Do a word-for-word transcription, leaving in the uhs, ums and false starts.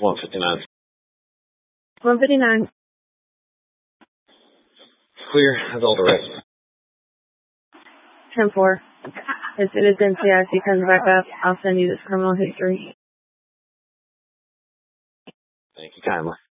one fifty-nine. one fifty-nine. Clear as all the rest. ten four. As soon as N C I C comes back up, I'll send you this criminal history. Thank you kindly.